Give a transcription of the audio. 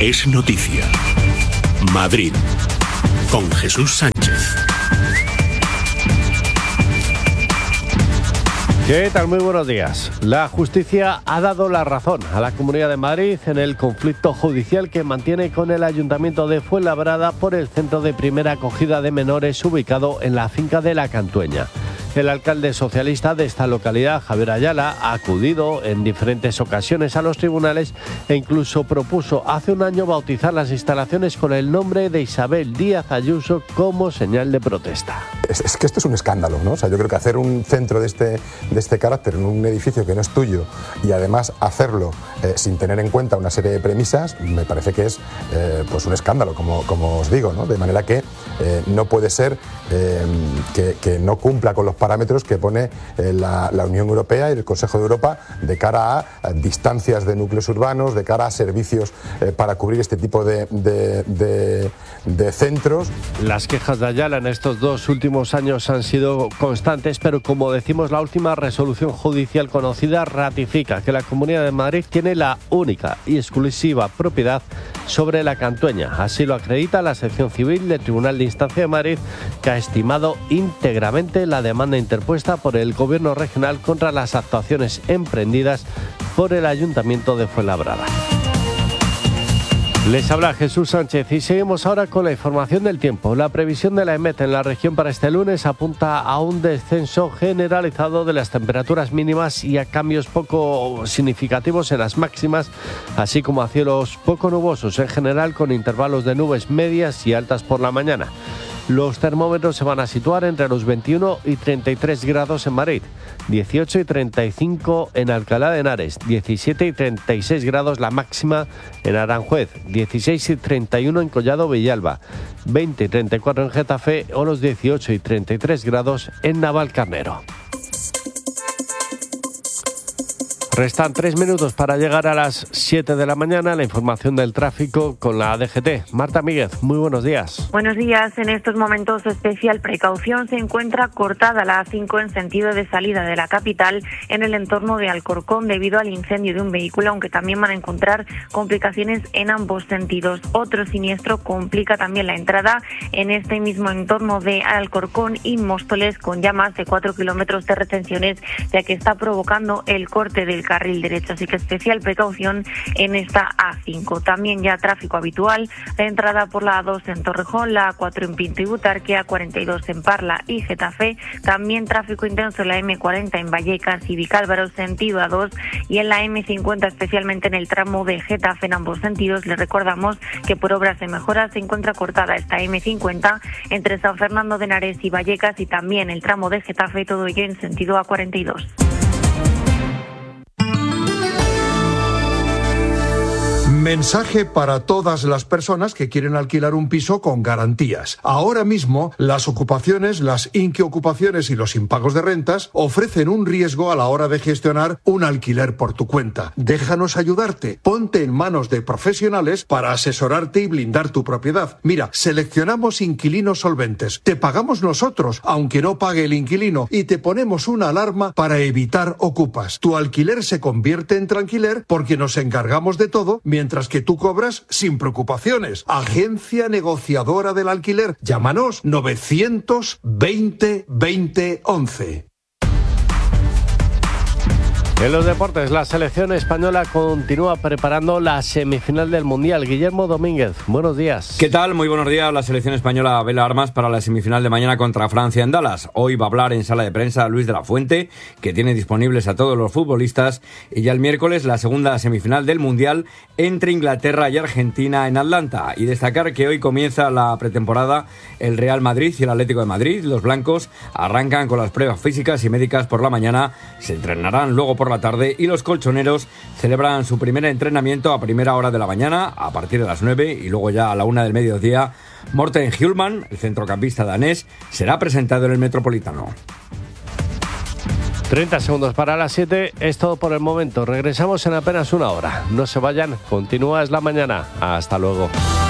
es noticia. Madrid, con Jesús Sánchez. ¿Qué tal? Muy buenos días. La justicia ha dado la razón a la Comunidad de Madrid en el conflicto judicial que mantiene con el Ayuntamiento de Fuenlabrada por el centro de primera acogida de menores ubicado en la finca de La Cantueña. El alcalde socialista de esta localidad, Javier Ayala, ha acudido en diferentes ocasiones a los tribunales e incluso propuso hace un año bautizar las instalaciones con el nombre de Isabel Díaz Ayuso como señal de protesta. Es que esto es un escándalo, ¿no? O sea, yo creo que hacer un centro de este carácter en un edificio que no es tuyo y además hacerlo sin tener en cuenta una serie de premisas, me parece que es pues un escándalo, como os digo, ¿no? De manera que no puede ser que no cumpla con los parámetros que pone la Unión Europea y el Consejo de Europa de cara a distancias de núcleos urbanos, de cara a servicios para cubrir este tipo de centros. Las quejas de Ayala en estos 2 últimos años han sido constantes, pero como decimos, la última resolución judicial conocida ratifica que la Comunidad de Madrid tiene la única y exclusiva propiedad sobre La Cantueña. Así lo acredita la sección civil del Tribunal de Instancia de Madrid, que ha estimado íntegramente la demanda interpuesta por el Gobierno regional contra las actuaciones emprendidas por el Ayuntamiento de Fuenlabrada. Les habla Jesús Sánchez y seguimos ahora con la información del tiempo. La previsión de la EMET en la región para este lunes apunta a un descenso generalizado de las temperaturas mínimas y a cambios poco significativos en las máximas, así como a cielos poco nubosos en general, con intervalos de nubes medias y altas por la mañana. Los termómetros se van a situar entre los 21 y 33 grados en Madrid, 18 y 35 en Alcalá de Henares, 17 y 36 grados la máxima en Aranjuez, 16 y 31 en Collado Villalba, 20 y 34 en Getafe o los 18 y 33 grados en Navalcarnero. Restan 3 minutos para llegar a las 7 de la mañana. La información del tráfico con la DGT. Marta Míguez, muy buenos días. Buenos días. En estos momentos especial precaución se encuentra cortada la A5 en sentido de salida de la capital en el entorno de Alcorcón debido al incendio de un vehículo, aunque también van a encontrar complicaciones en ambos sentidos. Otro siniestro complica también la entrada en este mismo entorno de Alcorcón y Móstoles, con ya más de 4 kilómetros de retenciones, ya que está provocando el corte del carril derecho, así que especial precaución en esta A5. También ya tráfico habitual, la entrada por la A2 en Torrejón, la A4 en Pinto y Butarque, A42 en Parla y Getafe, también tráfico intenso en la M40 en Vallecas y Vicálvaro sentido A2 y en la M50 especialmente en el tramo de Getafe en ambos sentidos. Les recordamos que por obras de mejora se encuentra cortada esta M50 entre San Fernando de Henares y Vallecas y también el tramo de Getafe, todo ello en sentido A42. Mensaje para todas las personas que quieren alquilar un piso con garantías. Ahora mismo, las ocupaciones, las inquiocupaciones y los impagos de rentas ofrecen un riesgo a la hora de gestionar un alquiler por tu cuenta. Déjanos ayudarte. Ponte en manos de profesionales para asesorarte y blindar tu propiedad. Mira, seleccionamos inquilinos solventes. Te pagamos nosotros, aunque no pague el inquilino, y te ponemos una alarma para evitar ocupas. Tu alquiler se convierte en tranquiler porque nos encargamos de todo, mientras que tú cobras sin preocupaciones. Agencia negociadora del alquiler. Llámanos 920 20 11. En los deportes, la selección española continúa preparando la semifinal del Mundial. Guillermo Domínguez, buenos días. ¿Qué tal? Muy buenos días. La selección española vela armas para la semifinal de mañana contra Francia en Dallas. Hoy va a hablar en sala de prensa Luis de la Fuente, que tiene disponibles a todos los futbolistas. Y ya el miércoles, la segunda semifinal del Mundial entre Inglaterra y Argentina en Atlanta. Y destacar que hoy comienza la pretemporada el Real Madrid y el Atlético de Madrid. Los blancos arrancan con las pruebas físicas y médicas por la mañana. Se entrenarán luego por la tarde y los colchoneros celebran su primer entrenamiento a primera hora de la mañana, a partir de las 9 y luego ya a la 1 del mediodía. Morten Hjulmand, el centrocampista danés, será presentado en el Metropolitano. 30 segundos para las 7, es todo por el momento. Regresamos en apenas una hora. No se vayan, continúa Es la Mañana. Hasta luego.